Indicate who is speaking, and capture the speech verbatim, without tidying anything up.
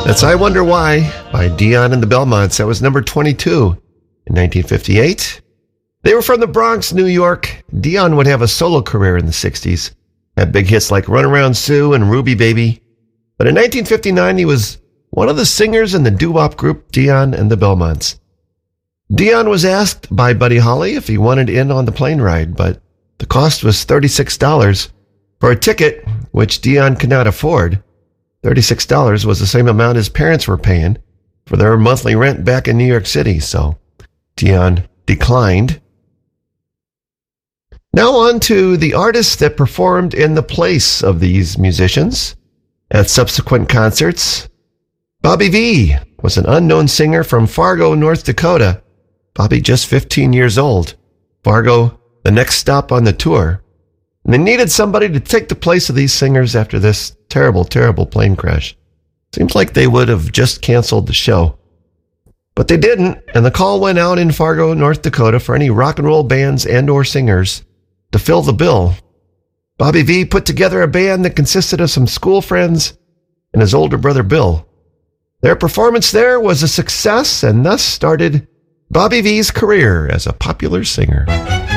Speaker 1: That's I Wonder Why by Dion and the Belmonts. That was number twenty-two in nineteen fifty-eight. They were from the Bronx, New York. Dion would have a solo career in the sixties. Had big hits like Run Around Sue and Ruby Baby. But in nineteen fifty-nine, he was one of the singers in the doo-wop group Dion and the Belmonts. Dion was asked by Buddy Holly if he wanted in on the plane ride, but the cost was thirty-six dollars for a ticket, which Dion could not afford. thirty-six dollars was the same amount his parents were paying for their monthly rent back in New York City, so Dion declined. Now on to the artists that performed in the place of these musicians at subsequent concerts. Bobby Vee was an unknown singer from Fargo, North Dakota. Bobby just fifteen years old. Fargo, the next stop on the tour. And they needed somebody to take the place of these singers after this terrible, terrible plane crash. Seems like they would have just canceled the show. But they didn't, and the call went out in Fargo, North Dakota for any rock and roll bands and or singers to fill the bill. Bobby Vee put together a band that consisted of some school friends and his older brother Bill. Their performance there was a success and thus started Bobby Vee's career as a popular singer.